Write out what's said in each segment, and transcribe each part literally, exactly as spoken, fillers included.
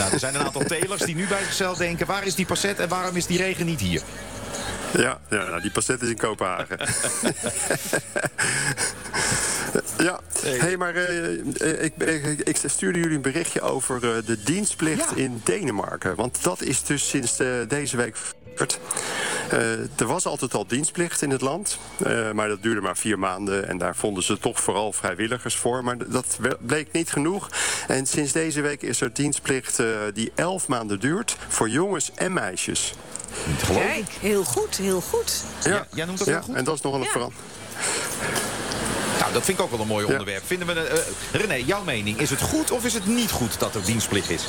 Nou, er zijn een aantal telers die nu bij zichzelf denken... waar is die Passat en waarom is die regen niet hier? Ja, ja nou, die Passat is in Kopenhagen. Ja, hey. hey, maar uh, ik, ik, ik stuurde jullie een berichtje over uh, de dienstplicht ja. in Denemarken. Want dat is dus sinds uh, deze week... Uh, er was altijd al dienstplicht in het land, uh, maar dat duurde maar vier maanden... en daar vonden ze toch vooral vrijwilligers voor. Maar dat bleek niet genoeg. En sinds deze week is er dienstplicht uh, die elf maanden duurt... voor jongens en meisjes. Niet geloven. Kijk, heel goed, heel goed. Ja, ja, jij noemt dat ja, heel goed? En dat is nogal een ja. verandering. Nou, dat vind ik ook wel een mooi onderwerp. Ja. Vinden we, uh, René, jouw mening, is het goed of is het niet goed dat er dienstplicht is?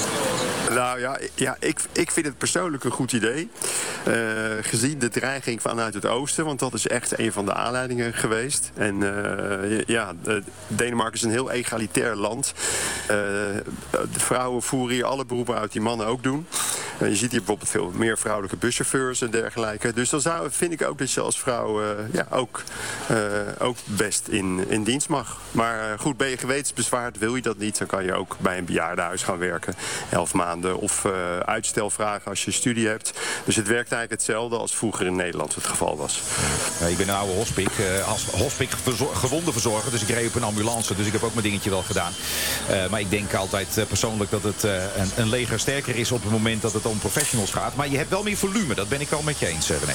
Nou ja, ja ik, ik vind het persoonlijk een goed idee. Uh, gezien de dreiging vanuit het oosten. Want dat is echt een van de aanleidingen geweest. En uh, ja, Denemarken is een heel egalitair land. Uh, de vrouwen voeren hier alle beroepen uit die mannen ook doen. Uh, je ziet hier bijvoorbeeld veel meer vrouwelijke buschauffeurs en dergelijke. Dus dan zou, vind ik ook dat je als vrouw uh, ja, ook, uh, ook best in, in dienst mag. Maar uh, goed, ben je gewetensbezwaard, wil je dat niet... dan kan je ook bij een bejaardenhuis gaan werken. Elf maanden. Of uh, uitstel vragen als je studie hebt. Dus het werkt eigenlijk hetzelfde als vroeger in Nederland het geval was. Ja, ik ben een oude hospik. Uh, als hospik gewondenverzorger. Dus ik reed op een ambulance. Dus ik heb ook mijn dingetje wel gedaan. Uh, maar ik denk altijd uh, persoonlijk dat het uh, een, een leger sterker is op het moment dat het om professionals gaat. Maar je hebt wel meer volume. Dat ben ik wel met je eens, René.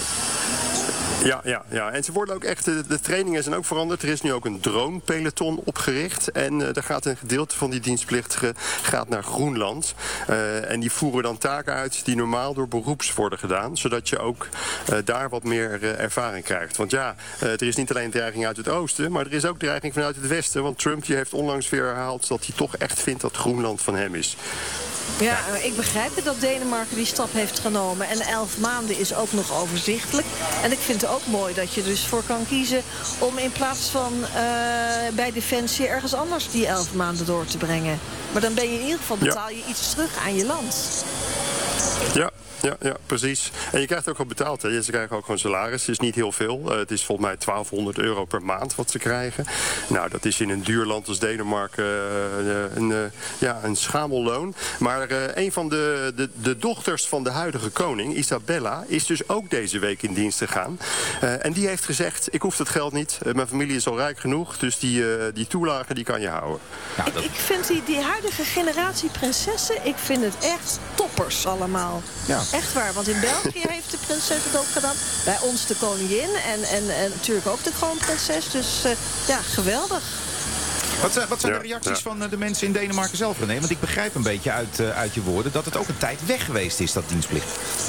Ja, ja, ja, en ze worden ook echt, de, de trainingen zijn ook veranderd. Er is nu ook een drone-peloton opgericht. En uh, er gaat een gedeelte van die dienstplichtigen gaat naar Groenland. Uh, en die voeren dan taken uit die normaal door beroeps worden gedaan. Zodat je ook uh, daar wat meer uh, ervaring krijgt. Want ja, uh, er is niet alleen dreiging uit het oosten, maar er is ook dreiging vanuit het westen. Want Trump die heeft onlangs weer herhaald dat hij toch echt vindt dat Groenland van hem is. Ja, ik begrijp het dat Denemarken die stap heeft genomen. En elf maanden is ook nog overzichtelijk. En ik vind het ook mooi dat je dus voor kan kiezen... om in plaats van uh, bij Defensie ergens anders die elf maanden door te brengen. Maar dan ben je in ieder geval betaal je ja. iets terug aan je land. Ja. Ja, ja, precies. En je krijgt ook wel betaald. Hè. Ze krijgen ook gewoon salaris. Het is niet heel veel. Uh, het is volgens mij twaalfhonderd euro per maand wat ze krijgen. Nou, dat is in een duur land als Denemarken uh, een, uh, ja, een schamel loon. Maar uh, een van de, de, de dochters van de huidige koning, Isabella, is dus ook deze week in dienst gegaan. Uh, en die heeft gezegd, ik hoef dat geld niet. Uh, mijn familie is al rijk genoeg. Dus die, uh, die toelage die kan je houden. Nou, dat... ik, ik vind die, die huidige generatie prinsessen, ik vind het echt toppers allemaal. Ja. Echt waar, want in België heeft de prinses het ook gedaan. Bij ons de koningin en, en, en natuurlijk ook de kroonprinses. Dus uh, ja, geweldig. Wat zijn, wat zijn ja, de reacties ja. van de mensen in Denemarken zelf, René? Want ik begrijp een beetje uit, uh, uit je woorden dat het ook een tijd weg geweest is, dat dienstplicht.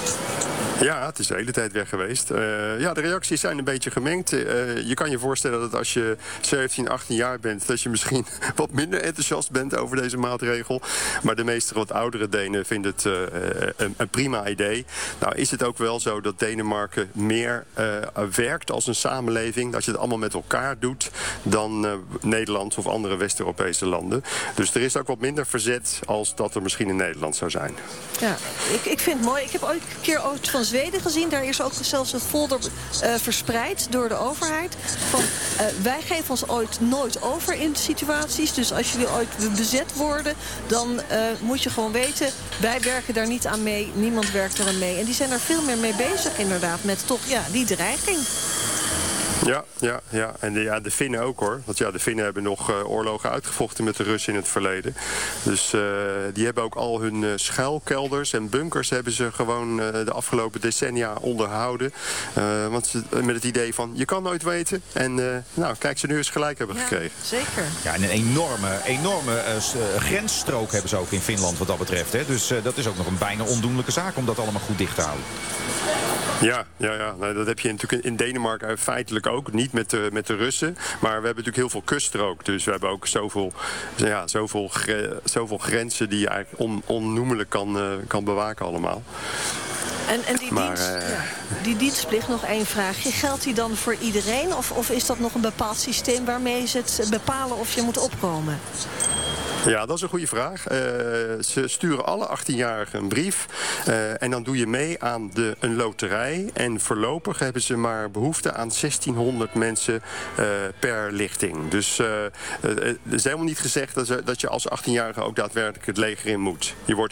Ja, het is de hele tijd weg geweest. Uh, ja, de reacties zijn een beetje gemengd. Uh, je kan je voorstellen dat als je zeventien, achttien jaar bent... dat je misschien wat minder enthousiast bent over deze maatregel. Maar de meeste wat oudere Denen vinden het uh, een, een prima idee. Nou is het ook wel zo dat Denemarken meer uh, werkt als een samenleving... dat je het allemaal met elkaar doet dan uh, Nederland of andere West-Europese landen. Dus er is ook wat minder verzet als dat er misschien in Nederland zou zijn. Ja, ik, ik vind het mooi. Ik heb ooit een keer ooit van Zweden gezien. Daar is ook zelfs een folder uh, verspreid door de overheid. Van, uh, wij geven ons ooit nooit over in situaties. Dus als jullie ooit bezet worden, dan uh, moet je gewoon weten, wij werken daar niet aan mee. Niemand werkt er aan mee. En die zijn er veel meer mee bezig inderdaad. Met toch ja, die dreiging. Ja, ja, ja. En de, ja, de Finnen ook hoor. Want ja, de Finnen hebben nog uh, oorlogen uitgevochten met de Russen in het verleden. Dus uh, die hebben ook al hun uh, schuilkelders en bunkers hebben ze gewoon uh, de afgelopen decennia onderhouden. Uh, want ze, met het idee van, je kan nooit weten. En uh, nou, kijk, ze nu eens gelijk hebben ja, gekregen. Zeker. Ja, en een enorme, enorme uh, grensstrook hebben ze ook in Finland wat dat betreft. Hè? Dus uh, dat is ook nog een bijna ondoenlijke zaak om dat allemaal goed dicht te houden. Ja, ja, ja. Nou, dat heb je natuurlijk in Denemarken feitelijk ook. Niet met de, met de Russen. Maar we hebben natuurlijk heel veel kuststrook. Dus we hebben ook zoveel, ja, zoveel, zoveel grenzen die je eigenlijk on, onnoemelijk kan, uh, kan bewaken allemaal. En, en die, maar, dienst, uh, ja, die dienstplicht, nog één vraagje. Geldt die dan voor iedereen? Of, of is dat nog een bepaald systeem waarmee ze het bepalen of je moet opkomen? Ja, dat is een goede vraag. Uh, ze sturen alle achttienjarigen een brief. Uh, en dan doe je mee aan de, een loterij. En voorlopig hebben ze maar behoefte aan zestienhonderd mensen uh, per lichting. Dus uh, uh, het is helemaal niet gezegd dat, ze, dat je als achttienjarige ook daadwerkelijk het leger in moet. Je wordt